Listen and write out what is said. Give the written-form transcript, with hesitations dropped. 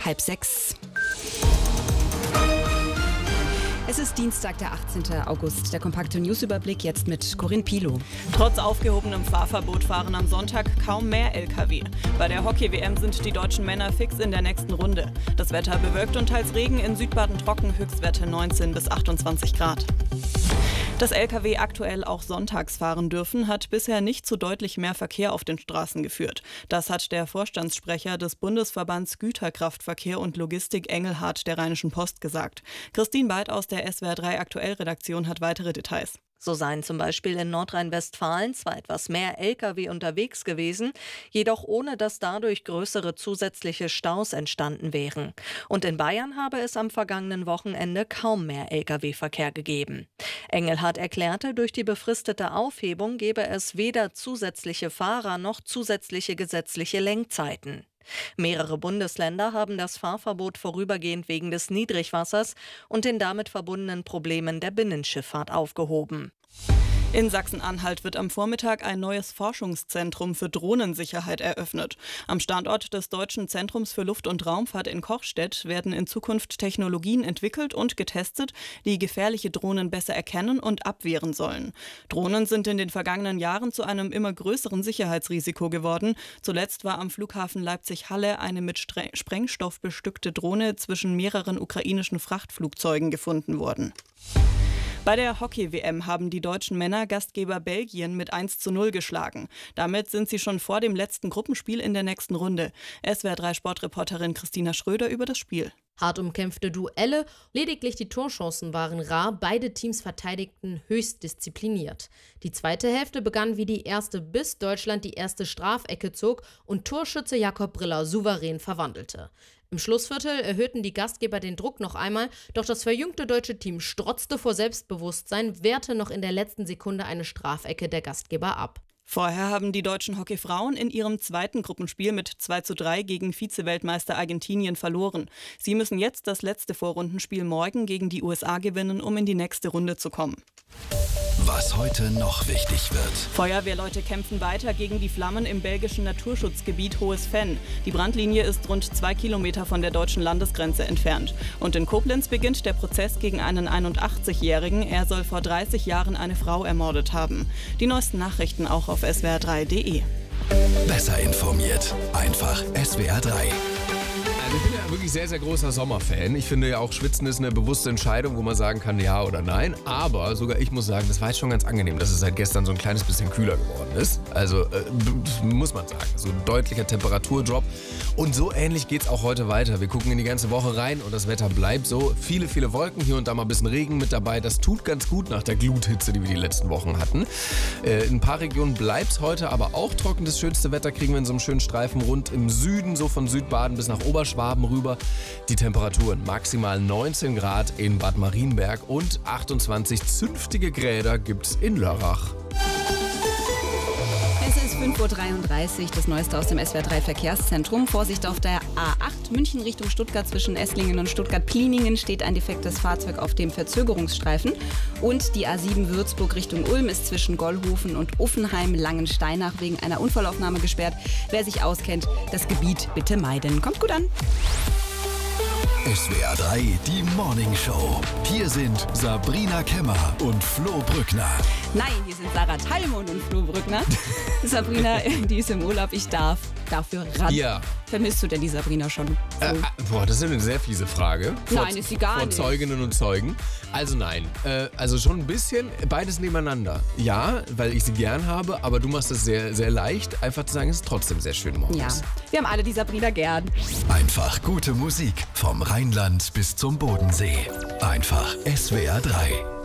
5:30. Es ist Dienstag, der 18. August. Der kompakte Newsüberblick jetzt mit Corinne Pilow. Trotz aufgehobenem Fahrverbot fahren am Sonntag kaum mehr Lkw. Bei der Hockey-WM sind die deutschen Männer fix in der nächsten Runde. Das Wetter bewölkt und teils Regen, in Südbaden trocken, Höchstwerte 19 bis 28 Grad. Dass Lkw aktuell auch sonntags fahren dürfen, hat bisher nicht zu deutlich mehr Verkehr auf den Straßen geführt. Das hat der Vorstandssprecher des Bundesverbands Güterkraftverkehr und Logistik Engelhardt der Rheinischen Post gesagt. Christine Beid aus der SWR3 Aktuell-Redaktion hat weitere Details. So seien zum Beispiel in Nordrhein-Westfalen zwar etwas mehr Lkw unterwegs gewesen, jedoch ohne dass dadurch größere zusätzliche Staus entstanden wären. Und in Bayern habe es am vergangenen Wochenende kaum mehr Lkw-Verkehr gegeben. Engelhardt erklärte, durch die befristete Aufhebung gebe es weder zusätzliche Fahrer noch zusätzliche gesetzliche Lenkzeiten. Mehrere Bundesländer haben das Fahrverbot vorübergehend wegen des Niedrigwassers und den damit verbundenen Problemen der Binnenschifffahrt aufgehoben. In Sachsen-Anhalt wird am Vormittag ein neues Forschungszentrum für Drohnensicherheit eröffnet. Am Standort des Deutschen Zentrums für Luft- und Raumfahrt in Kochstedt werden in Zukunft Technologien entwickelt und getestet, die gefährliche Drohnen besser erkennen und abwehren sollen. Drohnen sind in den vergangenen Jahren zu einem immer größeren Sicherheitsrisiko geworden. Zuletzt war am Flughafen Leipzig-Halle eine mit Sprengstoff bestückte Drohne zwischen mehreren ukrainischen Frachtflugzeugen gefunden worden. Bei der Hockey-WM haben die deutschen Männer Gastgeber Belgien mit 1:0 geschlagen. Damit sind sie schon vor dem letzten Gruppenspiel in der nächsten Runde. SWR3-Sportreporterin Christina Schröder über das Spiel. Hart umkämpfte Duelle, lediglich die Torchancen waren rar, beide Teams verteidigten höchst diszipliniert. Die zweite Hälfte begann wie die erste, bis Deutschland die erste Strafecke zog und Torschütze Jakob Briller souverän verwandelte. Im Schlussviertel erhöhten die Gastgeber den Druck noch einmal, doch das verjüngte deutsche Team strotzte vor Selbstbewusstsein, wehrte noch in der letzten Sekunde eine Strafecke der Gastgeber ab. Vorher haben die deutschen Hockeyfrauen in ihrem zweiten Gruppenspiel mit 2:3 gegen Vize-Weltmeister Argentinien verloren. Sie müssen jetzt das letzte Vorrundenspiel morgen gegen die USA gewinnen, um in die nächste Runde zu kommen. Was heute noch wichtig wird. Feuerwehrleute kämpfen weiter gegen die Flammen im belgischen Naturschutzgebiet Hohes Venn. Die Brandlinie ist rund 2 Kilometer von der deutschen Landesgrenze entfernt. Und in Koblenz beginnt der Prozess gegen einen 81-Jährigen. Er soll vor 30 Jahren eine Frau ermordet haben. Die neuesten Nachrichten auch auf swr3.de. Besser informiert. Einfach SWR3. Also ich bin ja wirklich sehr, sehr großer Sommerfan. Ich finde ja auch, Schwitzen ist eine bewusste Entscheidung, wo man sagen kann, ja oder nein. Aber sogar ich muss sagen, das war jetzt schon ganz angenehm, dass es seit gestern so ein kleines bisschen kühler geworden ist. Also muss man sagen, so ein deutlicher Temperaturdrop. Und so ähnlich geht es auch heute weiter. Wir gucken in die ganze Woche rein und das Wetter bleibt so. Viele, viele Wolken, hier und da mal ein bisschen Regen mit dabei. Das tut ganz gut nach der Gluthitze, die wir die letzten Wochen hatten. In ein paar Regionen bleibt es heute aber auch trocken. Das schönste Wetter kriegen wir in so einem schönen Streifen rund im Süden, so von Südbaden bis nach Oberschwaben rüber. Die Temperaturen maximal 19 Grad in Bad Marienberg und 28 zünftige Gräder gibt's in Lörrach. Es ist 5:33 Uhr, das Neueste aus dem SWR3 Verkehrszentrum. Vorsicht auf der A8 München Richtung Stuttgart zwischen Esslingen und Stuttgart-Pliningen steht ein defektes Fahrzeug auf dem Verzögerungsstreifen. Und die A7 Würzburg Richtung Ulm ist zwischen Gollhofen und Uffenheim-Langensteinach wegen einer Unfallaufnahme gesperrt. Wer sich auskennt, das Gebiet bitte meiden. Kommt gut an. SWR3, die Morning Show. Hier sind Sabrina Kemmer und Flo Brückner. Nein, hier sind Sarah Thalmon und Flo Brückner. Sabrina, die ist im Urlaub, ich darf dafür ran. Ja. Vermisst du denn die Sabrina schon? Das ist eine sehr fiese Frage. Nein, ist sie gar nicht. Vor Zeuginnen und Zeugen. Also nein, also schon ein bisschen, beides nebeneinander. Ja, weil ich sie gern habe, aber du machst es sehr, sehr leicht, einfach zu sagen, es ist trotzdem sehr schön morgens. Ja, wir haben alle die Sabrina gern. Einfach gute Musik vom Rheinland bis zum Bodensee. Einfach SWR3.